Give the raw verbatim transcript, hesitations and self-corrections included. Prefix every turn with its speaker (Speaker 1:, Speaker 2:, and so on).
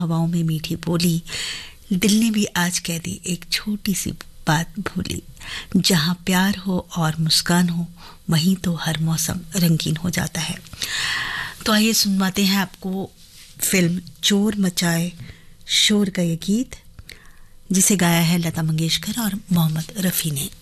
Speaker 1: हवाओं में मीठी बोली, दिल ने भी आज कह दी एक छोटी सी बात भूली। जहाँ प्यार हो और मुस्कान हो वहीं तो हर मौसम रंगीन हो जाता है। तो आइए सुनवाते हैं आपको फिल्म चोर मचाए शोर का ये गीत, जिसे गाया है लता मंगेशकर और मोहम्मद रफ़ी ने।